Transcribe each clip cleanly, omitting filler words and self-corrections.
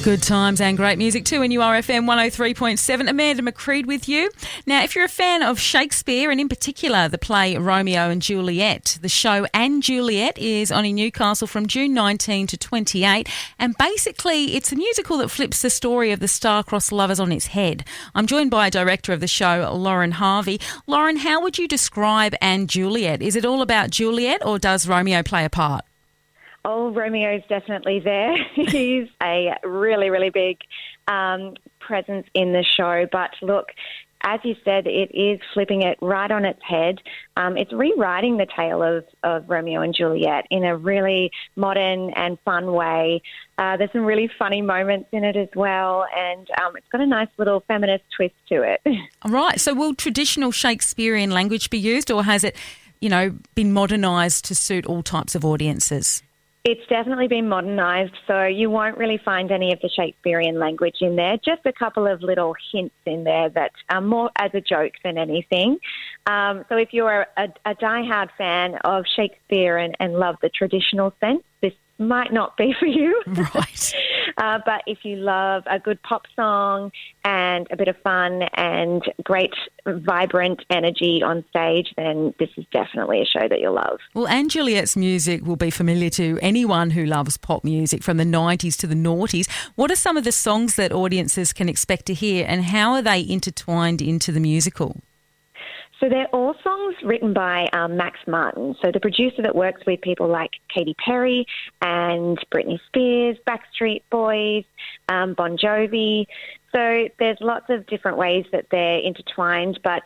Good times and great music too in URFM 103.7. Amanda McCreed with you. Now, if you're a fan of Shakespeare and in particular the play Romeo and Juliet, the show And Juliet is on in Newcastle from June 19 to 28, and basically it's a musical that flips the story of the star-crossed lovers on its head. I'm joined by a director of the show, Lauren Harvey. Lauren, how would you describe And Juliet? Is it all about Juliet or does Romeo play a part? Oh, Romeo's definitely there. He's a really, really big presence in the show. But look, as you said, it is flipping it right on its head. It's rewriting the tale of Romeo and Juliet in a really modern and fun way. There's some really funny moments in it as well, and it's got a nice little feminist twist to it. All right. So will traditional Shakespearean language be used, or has it, been modernised to suit all types of audiences? It's definitely been modernised, so you won't really find any of the Shakespearean language in there, just a couple of little hints in there that are more as a joke than anything. So if you're a diehard fan of Shakespeare and love the traditional sense, this might not be for you. Right. But if you love a good pop song and a bit of fun and great, vibrant energy on stage, then this is definitely a show that you'll love. Well, And Juliet's music will be familiar to anyone who loves pop music from the 90s to the noughties. What are some of the songs that audiences can expect to hear, and how are they intertwined into the musical? So they're all songs written by Max Martin, so the producer that works with people like Katy Perry and Britney Spears, Backstreet Boys, Bon Jovi. So there's lots of different ways that they're intertwined, but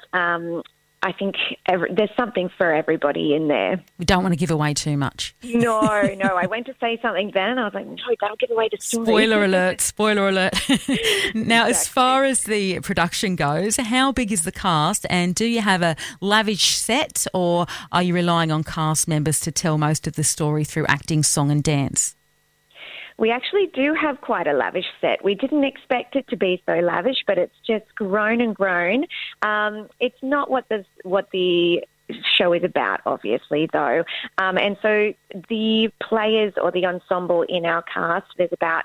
I think there's something for everybody in there. We don't want to give away too much. No. I went to say something then and I was like, no, that'll give away the story. Spoiler alert. Now, As far as the production goes, how big is the cast, and do you have a lavish set, or are you relying on cast members to tell most of the story through acting, song and dance? We actually do have quite a lavish set. We didn't expect it to be so lavish, but it's just grown and grown. It's not what the show is about, obviously, though. And so the players or the ensemble in our cast, there's about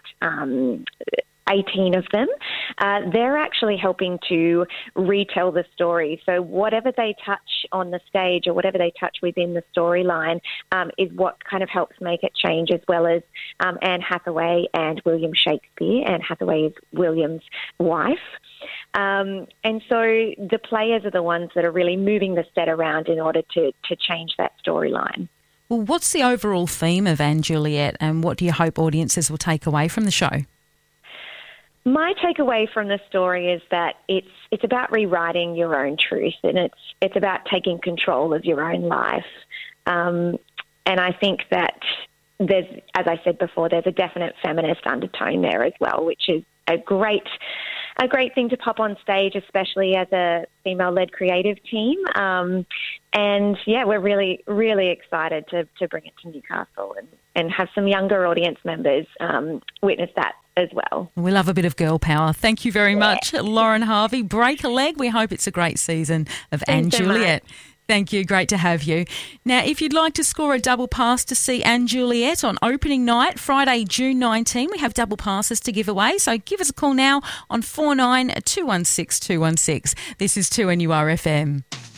18 of them. They're actually helping to retell the story. So whatever they touch on the stage or whatever they touch within the storyline is what kind of helps make it change, as well as Anne Hathaway and William Shakespeare. Anne Hathaway is William's wife. And so the players are the ones that are really moving the set around in order to change that storyline. Well, what's the overall theme of And Juliet, and what do you hope audiences will take away from the show? My takeaway from the story is that it's about rewriting your own truth, and it's about taking control of your own life. And I think that there's, as I said before, there's a definite feminist undertone there as well, which is a great thing to pop on stage, especially as a female-led creative team. And yeah, we're really, really excited to bring it to Newcastle and have some younger audience members witness that as well. We love a bit of girl power. Thank you very much, Lauren Harvey. Break a leg. We hope it's a great season of And Juliet. Thank you. Great to have you. Now, if you'd like to score a double pass to see And Juliet on opening night, Friday, June 19, we have double passes to give away. So give us a call now on 49 216 216. This is 2NURFM.